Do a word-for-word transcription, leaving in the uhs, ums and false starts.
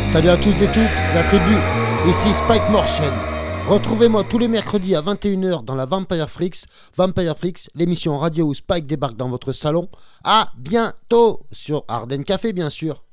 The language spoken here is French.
Salut à tous et toutes, la tribu, ici Spike Morchen. Retrouvez-moi tous les mercredis à vingt et une heures dans la Vampire Freaks. Vampire Freaks, l'émission radio où Spike débarque dans votre salon. À bientôt sur Arden Café, bien sûr.